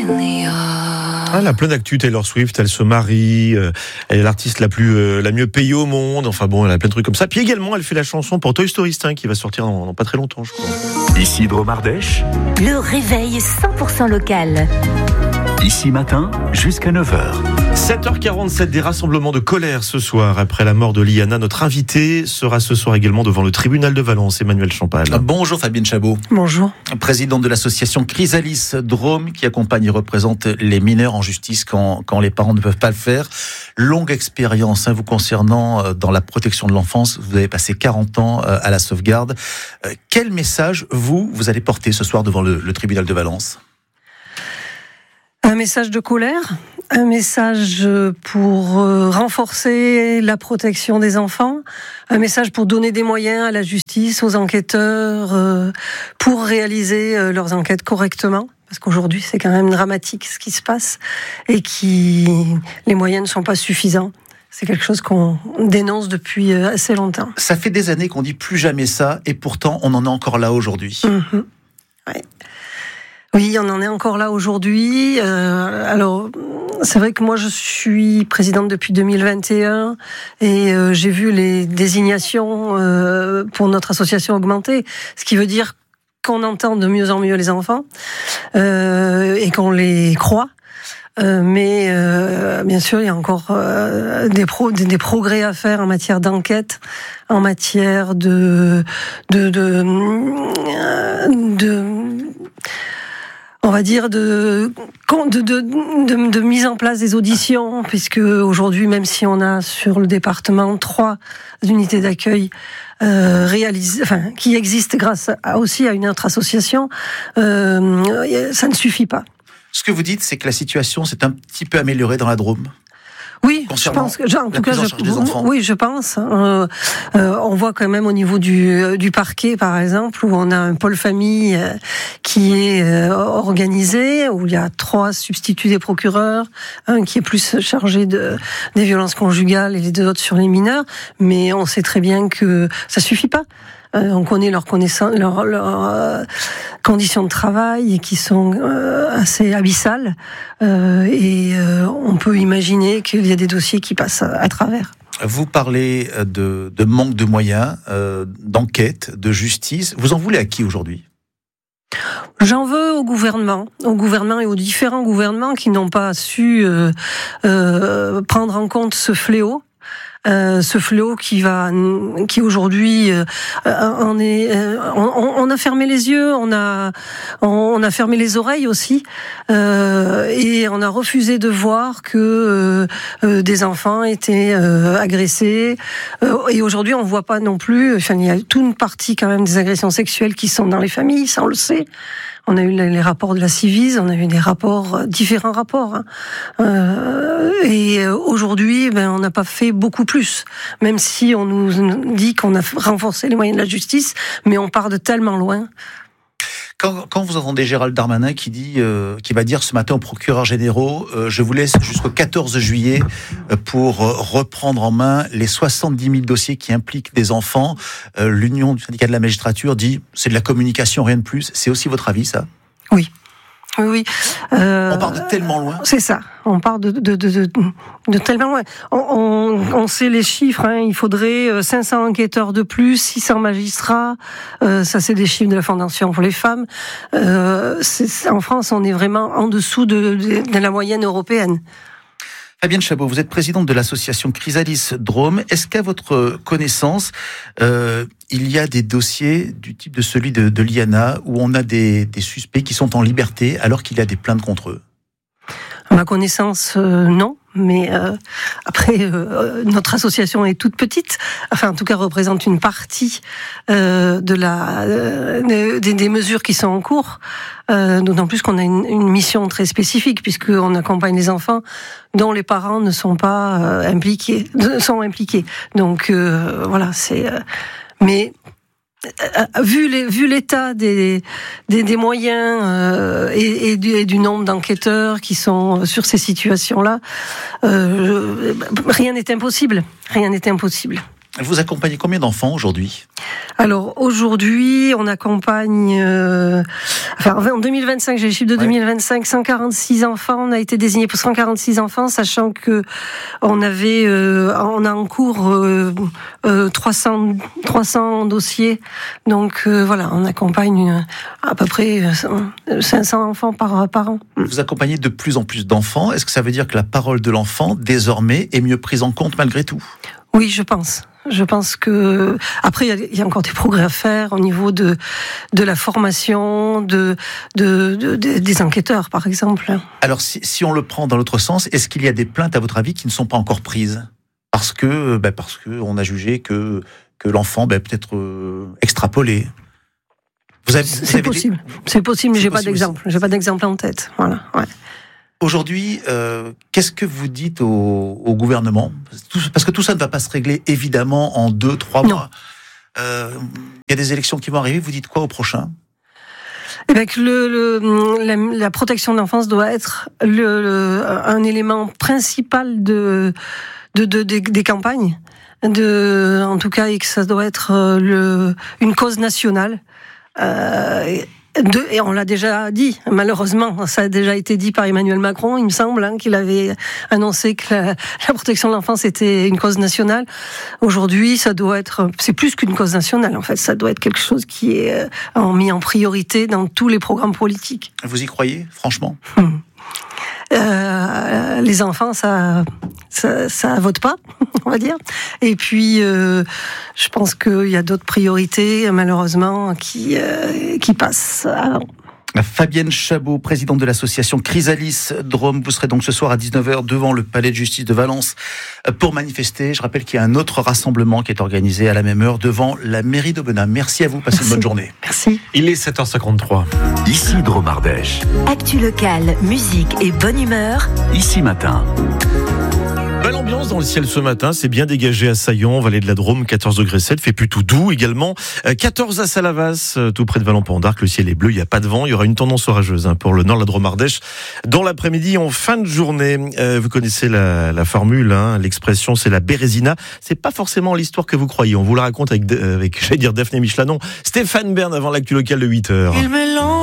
Elle a plein d'actu, Taylor Swift, elle se marie, elle est l'artiste la mieux payée au monde, enfin bon, elle a plein de trucs comme ça. Puis également, elle fait la chanson pour Toy Story 5 qui va sortir dans pas très longtemps, je crois. Ici Dromardèche. Le réveil 100% local. Ici matin, jusqu'à 9h. 7h47, des rassemblements de colère ce soir. Après la mort de Liana, notre invité sera ce soir également devant le tribunal de Valence, Emmanuel Champal. Bonjour Fabienne Chabot. Bonjour. Présidente de l'association Chrysalis Drôme qui accompagne et représente les mineurs en justice quand les parents ne peuvent pas le faire. Longue expérience vous concernant dans la protection de l'enfance. Vous avez passé 40 ans à la sauvegarde. Quel message vous allez porter ce soir devant le tribunal de Valence ? Un message de colère, un message pour renforcer la protection des enfants, un message pour donner des moyens à la justice, aux enquêteurs, pour réaliser leurs enquêtes correctement. Parce qu'aujourd'hui, c'est quand même dramatique ce qui se passe et les moyens ne sont pas suffisants. C'est quelque chose qu'on dénonce depuis assez longtemps. Ça fait des années qu'on dit plus jamais ça et pourtant on en est encore là aujourd'hui. Ouais. Oui, on en est encore là aujourd'hui. Alors, c'est vrai que moi, je suis présidente depuis 2021 et j'ai vu les désignations pour notre association augmenter, ce qui veut dire qu'on entend de mieux en mieux les enfants et qu'on les croit. Mais bien sûr, il y a encore des progrès à faire en matière d'enquête, en matière on va dire de mise en place des auditions, puisque aujourd'hui, même si on a sur le département 3 unités d'accueil qui existent grâce aussi à une autre association, ça ne suffit pas. Ce que vous dites, c'est que la situation s'est un petit peu améliorée dans la Drôme. Oui, je pense que, en tout cas, je pense. On voit quand même au niveau du parquet, par exemple, où on a un pôle famille qui est organisé, où il y a 3 substituts des procureurs, un qui est plus chargé des violences conjugales et les 2 autres sur les mineurs. Mais on sait très bien que ça suffit pas. On connaît leurs conditions de travail qui sont assez abyssales et on peut imaginer qu'il y a des dossiers qui passent à travers. Vous parlez de manque de moyens, d'enquête, de justice. Vous en voulez à qui aujourd'hui ? J'en veux au gouvernement et aux différents gouvernements qui n'ont pas su prendre en compte ce fléau. Ce fléau qui aujourd'hui on a fermé les yeux, on a fermé les oreilles aussi et on a refusé de voir que des enfants étaient agressés et aujourd'hui on voit pas non plus, il y a toute une partie quand même des agressions sexuelles qui sont dans les familles, ça on le sait. On a eu les rapports de la Civis, on a eu différents rapports. Et aujourd'hui, on n'a pas fait beaucoup plus. Même si on nous dit qu'on a renforcé les moyens de la justice, mais on part de tellement loin. Quand vous entendez Gérald Darmanin qui va dire ce matin aux procureurs généraux, je vous laisse jusqu'au 14 juillet pour reprendre en main les 70 000 dossiers qui impliquent des enfants, l'Union du syndicat de la magistrature dit c'est de la communication, rien de plus. C'est aussi votre avis, ça ? Oui. On part de tellement loin. C'est ça. On part de tellement loin. On sait les chiffres. Il faudrait 500 enquêteurs de plus, 600 magistrats. Ça, c'est des chiffres de la Fondation pour les femmes. En France, on est vraiment en dessous de la moyenne européenne. Fabienne Chabot, vous êtes présidente de l'association Chrysalis Drôme. Est-ce qu'à votre connaissance, il y a des dossiers du type de celui de Liana où on a des suspects qui sont en liberté alors qu'il y a des plaintes contre eux ? À ma connaissance, non. Mais après, notre association est toute petite. Enfin, en tout cas, représente une partie des mesures qui sont en cours. D'autant plus qu'on a une mission très spécifique, puisqu'on accompagne les enfants dont les parents ne sont pas impliqués. Donc voilà, c'est. Mais vu l'état des moyens et du nombre d'enquêteurs qui sont sur ces situations-là, rien n'est impossible. Vous accompagnez combien d'enfants aujourd'hui ? Alors aujourd'hui, on accompagne, en 2025, j'ai le chiffre de 2025, 146 enfants. On a été désigné pour 146 enfants, sachant que on a en cours 300 dossiers. Donc voilà, on accompagne à peu près 500 enfants par an. Vous accompagnez de plus en plus d'enfants. Est-ce que ça veut dire que la parole de l'enfant, désormais, est mieux prise en compte malgré tout ? Oui, je pense. Je pense que après il y a encore des progrès à faire au niveau de la formation des enquêteurs, par exemple. Alors si on le prend dans l'autre sens, est-ce qu'il y a des plaintes à votre avis qui ne sont pas encore prises parce que on a jugé que l'enfant peut être extrapolé? C'est possible, mais j'ai pas d'exemple. J'ai pas d'exemple en tête. Voilà. Ouais. Aujourd'hui, qu'est-ce que vous dites au gouvernement ? Parce que tout ça ne va pas se régler évidemment en 2-3 mois. Il y a des élections qui vont arriver. Vous dites quoi au prochain ? Eh bien, que la protection de l'enfance doit être un élément principal des campagnes. En tout cas, et que ça doit être une cause nationale. Et on l'a déjà dit, malheureusement, ça a déjà été dit par Emmanuel Macron, il me semble, qu'il avait annoncé que la protection de l'enfance était une cause nationale. Aujourd'hui, c'est plus qu'une cause nationale, en fait, ça doit être quelque chose qui est mis en priorité dans tous les programmes politiques. Vous y croyez, franchement ? Les enfants, ça vote pas, on va dire. Et puis, je pense qu'il y a d'autres priorités, malheureusement, qui passent avant. Fabienne Chabot, présidente de l'association Chrysalis Drôme, vous serez donc ce soir à 19h devant le palais de justice de Valence pour manifester. Je rappelle qu'il y a un autre rassemblement qui est organisé à la même heure devant la mairie d'Aubenas. Merci à vous, passez une bonne journée. Merci. Il est 7h53. Ici Drôme Ardèche. Actu locale, musique et bonne humeur. Ici Matin. Belle ambiance dans le ciel ce matin, c'est bien dégagé à Saillant, vallée de la Drôme, 14 degrés 7, fait plutôt doux également. 14 à Salavas, tout près de Vallon-Pont d'Arc, le ciel est bleu, il n'y a pas de vent, il y aura une tendance orageuse pour le nord de la Drôme Ardèche dans l'après-midi en fin de journée. Vous connaissez la formule, l'expression c'est la bérésina. C'est pas forcément l'histoire que vous croyez, on vous la raconte avec j'allais dire Daphné Michelanon, Stéphane Bern avant l'actu locale de 8h.